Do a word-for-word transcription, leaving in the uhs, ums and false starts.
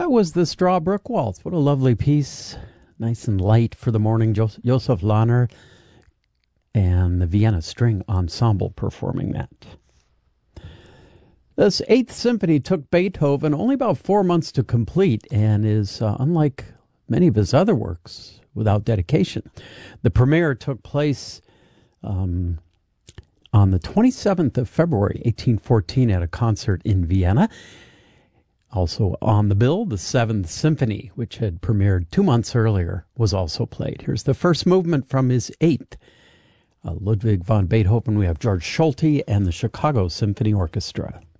That was the Strawbrook Waltz. What a lovely piece. Nice and light for the morning. Jo- Joseph Lahner and the Vienna String Ensemble performing that. This Eighth Symphony took Beethoven only about four months to complete and is, uh, unlike many of his other works, without dedication. The premiere took place um, on the twenty-seventh of February, eighteen fourteen, at a concert in Vienna. Also on the bill, the Seventh Symphony, which had premiered two months earlier, was also played. Here's the first movement from his Eighth. Uh, Ludwig van Beethoven. We have George Solti and the Chicago Symphony Orchestra.